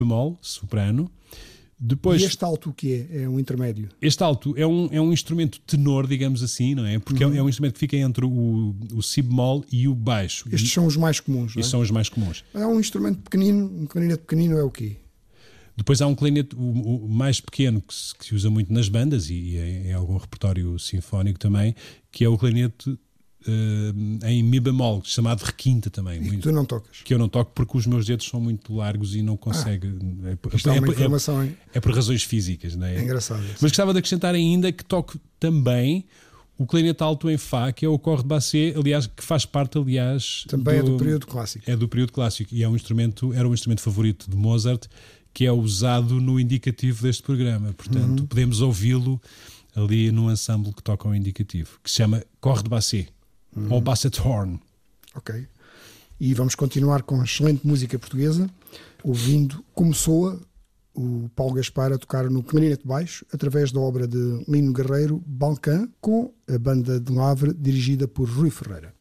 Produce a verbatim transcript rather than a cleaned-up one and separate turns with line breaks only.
bemol, soprano. Depois,
e este alto o que é? É um intermédio?
Este alto é um, é um instrumento tenor, digamos assim, não é? Porque uhum. é, é um instrumento que fica entre o, o si bemol e o baixo.
Estes
e,
são os mais comuns, não é?
Estes são os mais comuns.
É um instrumento pequenino, um clarinete pequenino é o quê?
Depois há um clarinete, o, o mais pequeno, que se, que se usa muito nas bandas e em, em algum repertório sinfónico também, que é o clarinete Uh, em mi bemol, chamado requinta também.
E
muito,
que tu não tocas?
Que eu não toco porque os meus dedos são muito largos e não consigo.
Ah,
é, por,
é,
é,
uma
é,
informação,
é, é por razões físicas, não é?
É engraçado.
Mas gostava de acrescentar ainda que toco também o clarinete alto em Fá, que é o corps de basse, aliás, que faz parte, aliás,
também do, é do período clássico.
É do período clássico e é um instrumento, era um instrumento favorito de Mozart, que é usado no indicativo deste programa. Portanto, uhum. podemos ouvi-lo ali num ensemble que toca o indicativo, que se chama corps de basse. Hum. Ou Basset Horn.
Ok. E vamos continuar com a excelente música portuguesa, ouvindo como soa o Paulo Gaspar a tocar no clarinete baixo, através da obra de Lino Guerreiro, Balcã, com a banda de Lavre, dirigida por Rui Ferreira.